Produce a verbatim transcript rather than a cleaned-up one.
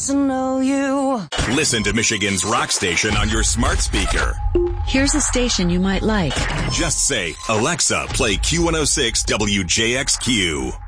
wants to know you. Listen to Michigan's rock station on your smart speaker. Here's a station you might like. Just say, Alexa, play Q one oh six W J X Q.